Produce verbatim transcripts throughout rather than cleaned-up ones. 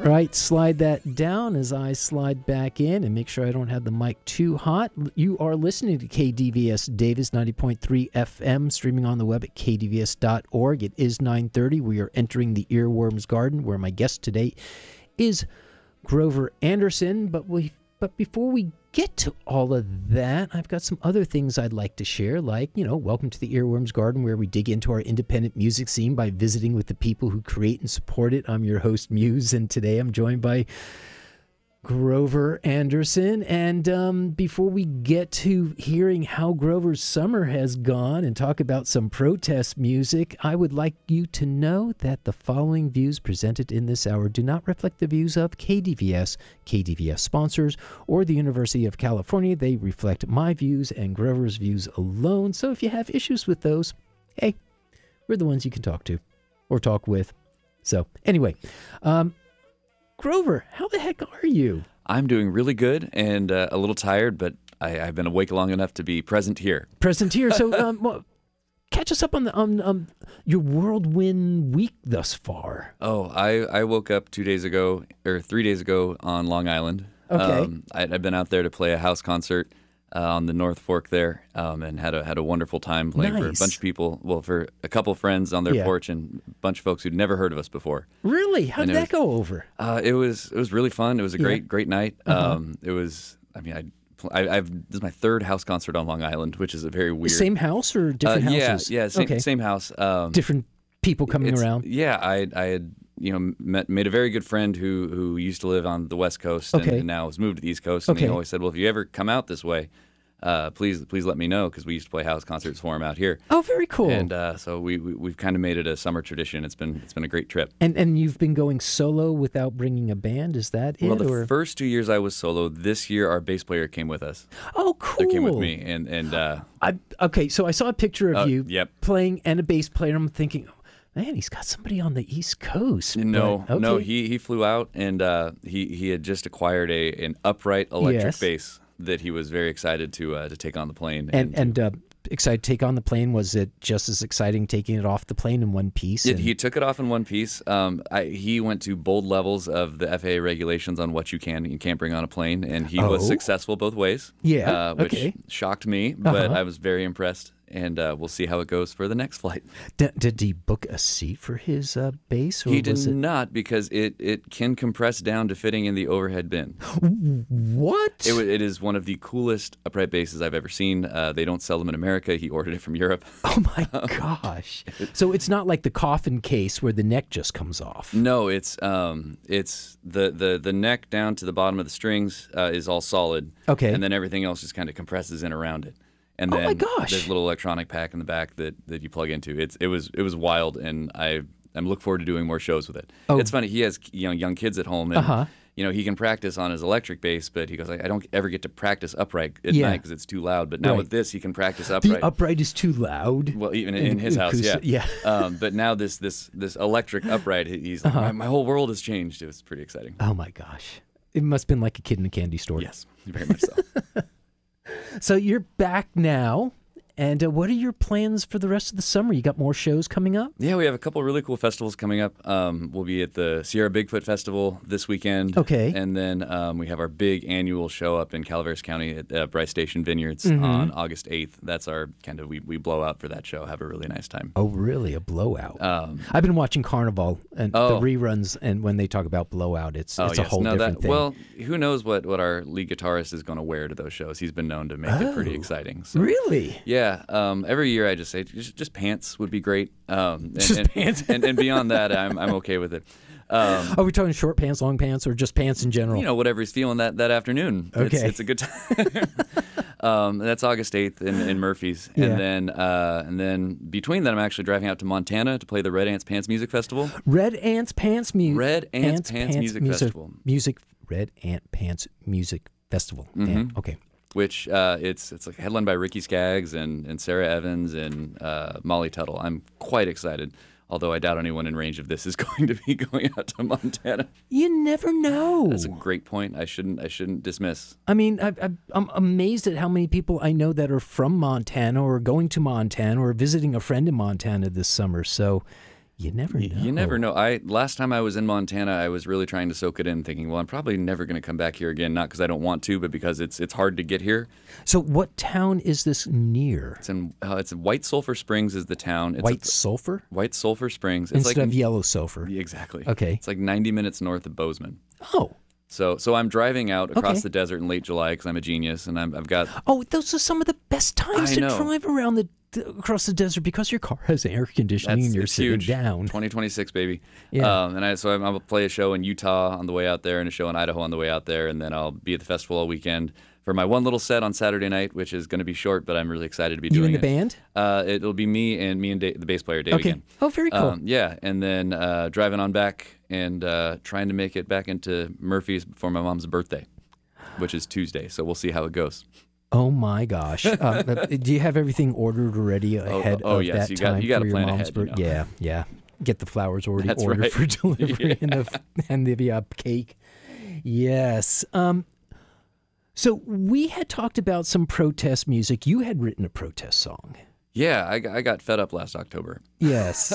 Right, slide that down as I slide back in and make sure I don't have the mic too hot. You are listening to K D V S Davis ninety point three F M, streaming on the web at k d v s dot org. It is nine thirty. We are entering the Earworms Garden, where my guest today is Grover Anderson. But we, but before we get to all of that, I've got some other things I'd like to share, like, you know, welcome to the Earworms Garden, where we dig into our independent music scene by visiting with the people who create and support it. I'm your host, Muse, and today I'm joined by Grover Anderson. And um, before we get to hearing how Grover's summer has gone and talk about some protest music, I would like you to know that the following views presented in this hour do not reflect the views of K D V S, K D V S sponsors, or the University of California. They reflect my views and Grover's views alone. So if you have issues with those, hey, we're the ones you can talk to or talk with. So anyway, um, Grover, how the heck are you? I'm doing really good and uh, a little tired, but I, I've been awake long enough to be present here. Present here. So um, well, catch us up on the on um, your whirlwind week thus far. Oh, I, I woke up two days ago, or three days ago on Long Island. Okay. Um, I, I've been out there to play a house concert uh, on the North Fork there, um, and had a had a wonderful time playing Nice. for a bunch of people. Well, for a couple of friends on their Yeah. porch and a bunch of folks who'd never heard of us before. Really? How And did it that go over? Uh, it was it was really fun. It was a Yeah. great great night. Uh-huh. Um, it was. I mean, I. I, I've this is my third house concert on Long Island, which is a very weird. Same house or different uh, houses? Yeah, yeah, same, okay. same house. Um, Different people coming it's- around. Yeah, I I had you know met made a very good friend who who used to live on the West Coast and, Okay. and now has moved to the East Coast. And Okay. he always said, well, if you ever come out this way, uh, please please let me know, because we used to play house concerts for him out here. Oh, very cool. And uh, so we, we we've kind of made it a summer tradition. It's been it's been a great trip. And and you've been going solo without bringing a band? Is that Well, it? the or? first two years I was solo. This year, our bass player came with us. Oh, cool. They came with me, and and uh, I, okay, so I saw a picture of uh, you Yep. playing and a bass player. I'm thinking, man, he's got somebody on the East Coast. No, but, okay. no, he he flew out, and uh, he he had just acquired a an upright electric Yes. bass that he was very excited to uh, to take on the plane. And and uh, excited to take on the plane. Was it just as exciting taking it off the plane in one piece? It, and- he took it off in one piece. Um, I, he went to bold levels of the F A A regulations on what you can and can't bring on a plane, and he was Oh. successful both ways. Yeah, uh, which okay. shocked me, but Uh-huh. I was very impressed. And uh, we'll see how it goes for the next flight. D- did he book a seat for his uh, bass? Or He did was it... not, because it, it can compress down to fitting in the overhead bin. What? It, wa- it is one of the coolest upright basses I've ever seen. Uh, they don't sell them in America. He ordered it from Europe. Oh my gosh! So it's not like the coffin case where the neck just comes off. No, it's um, it's the, the, the neck down to the bottom of the strings uh, is all solid. Okay. And then everything else just kind of compresses in around it. And Oh then my gosh. there's a little electronic pack in the back that, that you plug into. It's it was it was wild, and I I'm look forward to doing more shows with it. Oh. It's funny. He has you know young kids at home, and Uh-huh. you know he can practice on his electric bass, but he goes like, I don't ever get to practice upright at Yeah. night because it's too loud. But now Right. with this, he can practice upright. The upright is too loud. Well, even in his house, yeah. Acoustic- yeah. um, but now this this this electric upright, he- he's like, Uh-huh. my, my whole world has changed. It was pretty exciting. Oh my gosh! It must have been like a kid in a candy store. Yes, very much so. So you're back now, and uh, what are your plans for the rest of the summer? You got more shows coming up? Yeah, we have a couple really cool festivals coming up. Um, we'll be at the Sierra Bigfoot Festival this weekend. Okay. And then um, we have our big annual show up in Calaveras County at uh, Bryce Station Vineyards Mm-hmm. on August eighth. That's our kind of, we, we blow out for that show, have a really nice time. Oh, really? A blowout? Um, I've been watching Carnival and Oh. the reruns, and when they talk about blowout, it's oh, it's a yes. whole no, different that, thing. Well, who knows what, what our lead guitarist is going to wear to those shows. He's been known to make it pretty Oh. exciting. So. Really? Yeah, um, every year I just say just, just pants would be great. Um, and, Just and, pants. and, and beyond that, I'm I'm okay with it. Um, Are we talking short pants, long pants, or just pants in general? you know, whatever he's feeling that, that afternoon. It's, Okay. it's a good time. um, that's August eighth in, in Murphy's, Yeah. and then uh, and then between that, I'm actually driving out to Montana to play the Red Ants Pants Music Festival. Red Ants Pants Music. Red Ants Pants Music Festival. Music. Red Ant Pants Music Festival. And- okay. Which uh, it's it's like headlined by Ricky Skaggs and, and Sarah Evans and uh, Molly Tuttle. I'm quite excited, although I doubt anyone in range of this is going to be going out to Montana. You never know. That's a great point. I shouldn't I shouldn't dismiss. I mean, I, I, I'm amazed at how many people I know that are from Montana or going to Montana or visiting a friend in Montana this summer. So You never know. You never know. I last time I was in Montana, I was really trying to soak it in, thinking, well, I'm probably never going to come back here again. Not because I don't want to, but because it's it's hard to get here. So, what town is this near? It's in uh, it's White Sulphur Springs is the town. It's White a, Sulphur White Sulphur Springs. It's instead like, of yellow sulfur. Exactly. Okay. It's like ninety minutes north of Bozeman. Oh. So so I'm driving out across Okay. the desert in late July because I'm a genius and I'm, I've got. Oh, those are some of the best times I to know. drive around the across the desert because your car has air conditioning That's and you're it's sitting huge. down. twenty twenty-six, baby. Yeah. Um, and I, so I'm, I'll play a show in Utah on the way out there and a show in Idaho on the way out there. And then I'll be at the festival all weekend for my one little set on Saturday night, which is going to be short, but I'm really excited to be You doing in the it. band? Uh, it'll be me and me and Dave, the bass player, Dave Okay. again. Oh, very cool. Um, yeah, and then uh, driving on back and uh, trying to make it back into Murphy's before my mom's birthday, which is Tuesday. So we'll see how it goes. Oh my gosh! Um, do you have everything ordered already ahead oh, of yes, that you got- time you gotta for your plan mom's ahead, you birthday? know. Yeah, yeah. Get the flowers already That's ordered right. for delivery and the and the uh, cake. Yes. Um. So we had talked about some protest music. You had written a protest song. Yeah, I, I got fed up last October. Yes.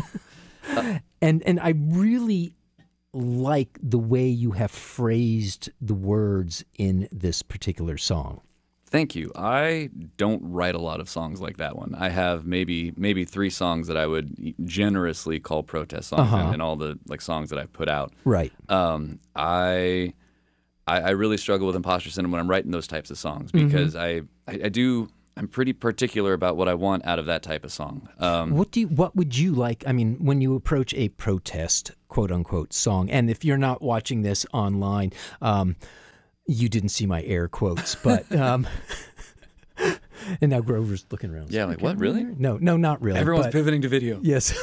and and I really like the way you have phrased the words in this particular song. Thank you. I don't write a lot of songs like that one. I have maybe maybe three songs that I would generously call protest songs, Uh-huh. and, and all the like songs that I've put out. Right. Um, I, I I really struggle with imposter syndrome when I'm writing those types of songs Mm-hmm. because I, I I do I'm pretty particular about what I want out of that type of song. Um, What do you, what would you like? I mean, when you approach a protest, quote unquote, song, and if you're not watching this online, um, you didn't see my air quotes, but um, and now Grover's looking around. Yeah, like, what, really? No, no, not really. everyone's but- pivoting to video. Yes.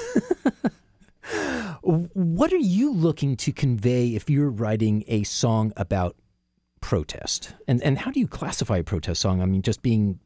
What are you looking to convey if you're writing a song about protest? And and how do you classify a protest song? I mean, just being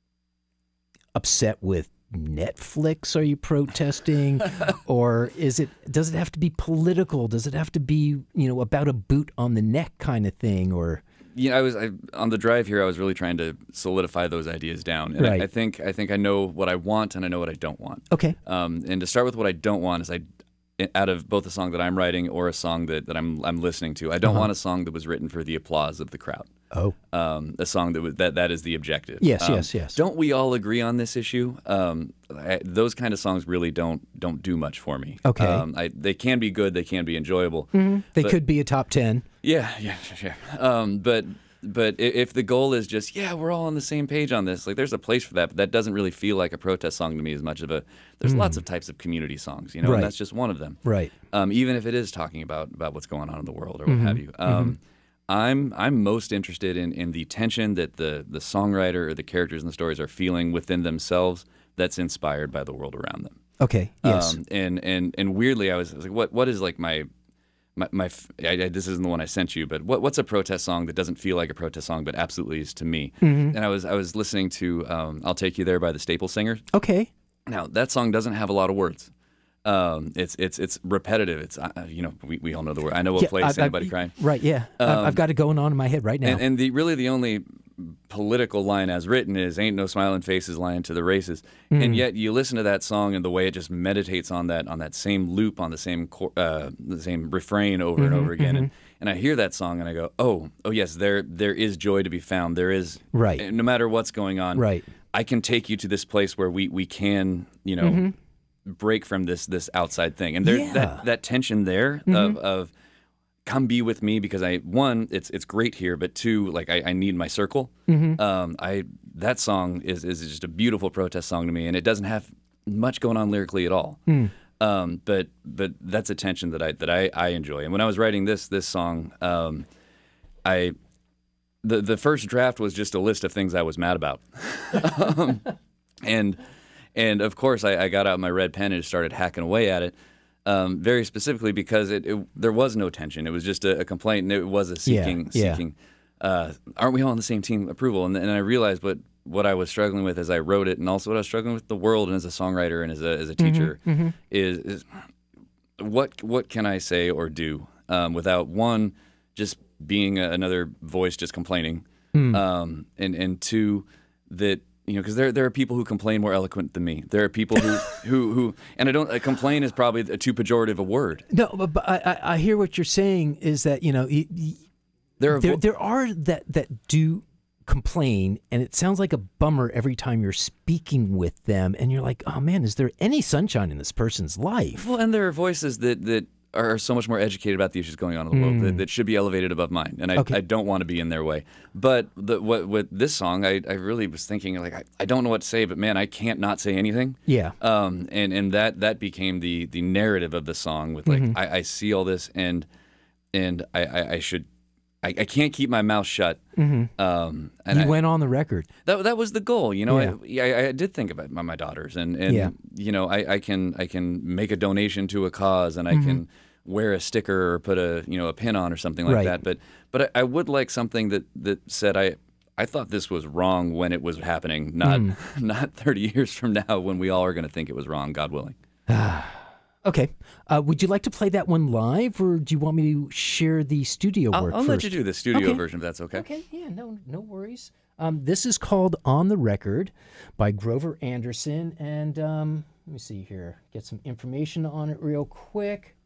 upset with Netflix, are you protesting? Or is it, does it have to be political? Does it have to be, you know, about a boot on the neck kind of thing? Or You know, I was I, on the drive here. I was really trying to solidify those ideas down, and Right. I, I think I think I know what I want and I know what I don't want. okay, Um, and to start with, what I don't want is I, out of both a song that I'm writing or a song that, that I'm I'm listening to, I don't Uh-huh. want a song that was written for the applause of the crowd. oh Um, a song that was, that that is the objective. Yes, Um, yes, yes. Don't we all agree on this issue? Um, I, those kind of songs really don't don't do much for me. Okay. Um, I, they can be good. They can be enjoyable. they but- could be a top ten. Yeah, yeah, sure, sure. Um, but but i- if the goal is just yeah, we're all on the same page on this, like there's a place for that, but that doesn't really feel like a protest song to me as much of a. There's lots of types of community songs, you know, Right. and that's just one of them. Right. Um, even if it is talking about about what's going on in the world or what Mm-hmm. have you. Um, I'm I'm most interested in, in the tension that the the songwriter or the characters in the stories are feeling within themselves that's inspired by the world around them. Okay, yes. Um, and and and weirdly, I was, I was like, what what is like my my, my f- I, I, this isn't the one I sent you, but what what's a protest song that doesn't feel like a protest song, but absolutely is to me? Mm-hmm. And I was I was listening to um, "I'll Take You There" by the Staple Singers. Okay. Now that song doesn't have a lot of words. Um, it's it's it's repetitive. It's uh, you know we, we all know the word. I know what Yeah, place I- I- anybody crying. Right, yeah. I've, I've got it going on in my head right now. And, and the really the only political line as written is "Ain't no smiling faces lying to the races," Mm. and yet you listen to that song and the way it just meditates on that on that same loop on the same chor- uh, the same refrain over Mm-hmm, and over again, and, and I hear that song and I go, oh oh yes, there there is joy to be found. There is Right. no matter what's going on. Right. I can take you to this place where we we can you know break from this this outside thing, and there Yeah. that that tension there of of. Come be with me because I one it's it's great here, but two like I, I need my circle. Um, I that song is is just a beautiful protest song to me, and it doesn't have much going on lyrically at all. Um, but but that's a tension that I that I, I enjoy. And when I was writing this this song, um, I the the first draft was just a list of things I was mad about, um, and and of course I, I got out my red pen and started hacking away at it. Um, very specifically because it, it there was no tension. It was just a, a complaint, and it was a seeking yeah. seeking. Uh, aren't we all on the same team approval? And, and I realized what what I was struggling with as I wrote it, and also what I was struggling with the world and as a songwriter and as a as a teacher is, is what what can I say or do um, without one just being a, another voice just complaining, um, and and two that you know, because there there are people who complain more eloquent than me. There are people who who, who and I don't uh, complain is probably a too pejorative a word. No, but, but I, I hear what you're saying is that you know y- y- There are there vo- there are that that do complain, and it sounds like a bummer every time you're speaking with them, and you're like, oh man, is there any sunshine in this person's life? well, and there are voices that that are so much more educated about the issues going on in the world that, that should be elevated above mine, and I, Okay. I don't want to be in their way. But the, what with this song, I, I really was thinking like I, I don't know what to say, but man, I can't not say anything. Yeah. Um, and and that that became the the narrative of the song with like I, I see all this and and I, I, I should I, I can't keep my mouth shut. Mm-hmm. Um, and You I, went on the record. that that was the goal, you know. Yeah. I, I I did think about my, my daughters, and and Yeah. you know I, I can I can make a donation to a cause, and I Mm-hmm. can wear a sticker or put a you know a pin on or something like Right. that. But but I, I would like something that that said I. I thought this was wrong when it was happening, not Mm. not thirty years from now when we all are going to think it was wrong, God willing. Okay. Uh, would you like to play that one live, or do you want me to share the studio I'll, work I'll first? let you do the studio Okay. version if that's okay. Okay, yeah, no, no worries. Um, this is called "On the Record" by Grover Anderson, and um, let me see here. Get some information on it real quick.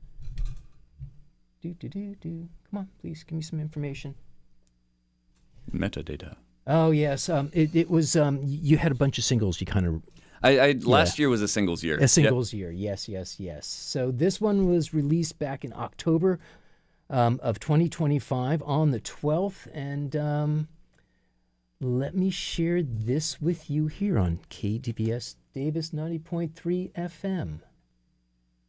Do do do do. Come on, please give me some information. Metadata. Oh yes, um, it it was. Um, you had a bunch of singles. You kind of I, I last year was a singles year. a singles year. Yes, yes, yes. So this one was released back in October um, of twenty twenty-five on the twelfth, and um, let me share this with you here on K D V S Davis ninety point three F M.